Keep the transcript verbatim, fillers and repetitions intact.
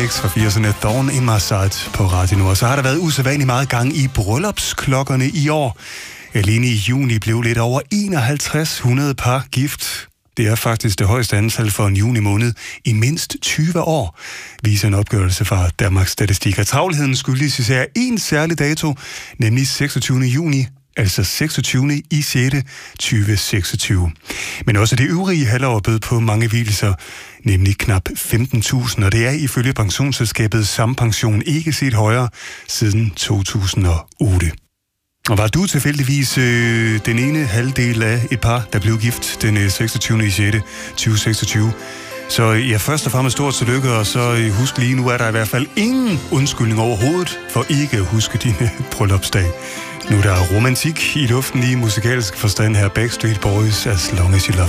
X fra firserne, Thorn in My Side på Radio Nord. Så har der været usædvanligt meget gang i bryllupsklokkerne i år. Alene i juni blev lidt over enoghalvtreds hundrede par gift. Det er faktisk det højeste antal for en juni måned i mindst tyve år, viser en opgørelse fra Danmarks Statistik. Og travlheden skyldes især en særlig dato, nemlig seksogtyvende juni, altså seksogtyvende i sjette tyve seksogtyve. Men også det øvrige halvår bød på mange vielser, nemlig knap femten tusind, og det er ifølge pensionsselskabet Sampension ikke set højere siden to tusind og otte. Og var du tilfældigvis øh, den ene halvdel af et par, der blev gift den seksogtyvende i sjette tyve seksogtyve, så ja, først og fremmest stort tillykke, og så øh, husk lige, nu er der i hvert fald ingen undskyldning overhovedet for ikke at huske din bryllupsdag. Nu er der romantik i luften i musikalsk forstand her, Backstreet Boys, As Long As You Love.